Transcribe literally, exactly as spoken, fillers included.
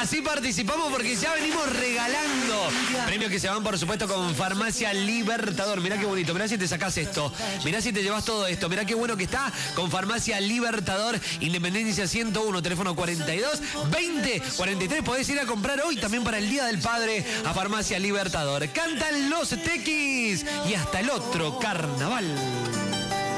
Así participamos porque ya venimos regalando premios que se van, por supuesto, con Farmacia Libertador. Mirá qué bonito, mirá si te sacás esto, mirá si te llevas todo esto, mirá qué bueno que está con Farmacia Libertador, Independencia ciento uno, teléfono cuarenta y dos, veinte, cuarenta y tres. Podés ir a comprar hoy también para el Día del Padre a Farmacia Libertador. Cantan los Tequis y hasta el otro carnaval.